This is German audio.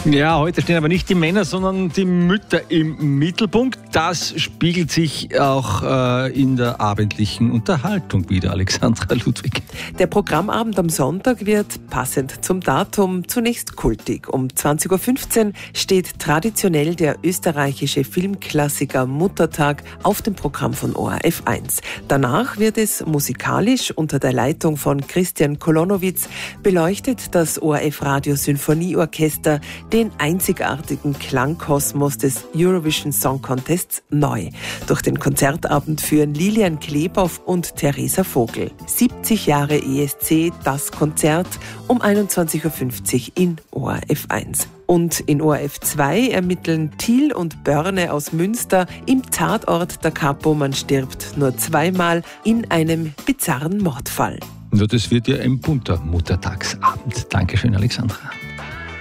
Ja, heute stehen aber nicht die Männer, sondern die Mütter im Mittelpunkt. Das spiegelt sich auch in der abendlichen Unterhaltung wieder, Alexandra Ludwig. Der Programmabend am Sonntag wird, passend zum Datum, zunächst kultig. Um 20.15 Uhr steht traditionell der österreichische Filmklassiker Muttertag auf dem Programm von ORF 1. Danach wird es musikalisch unter der Leitung von Christian Kolonowitz beleuchtet das ORF Radio Sinfonieorchester den einzigartigen Klangkosmos des Eurovision Song Contests neu. Durch den Konzertabend führen Lilian Klebow und Theresa Vogel. 70 Jahre ESC, das Konzert um 21.50 Uhr in ORF 1. Und in ORF 2 ermitteln Thiel und Börne aus Münster im Tatort der Kapo Man stirbt nur zweimal in einem bizarren Mordfall. Ja, das wird ja ein bunter Muttertagsabend. Dankeschön, Alexandra.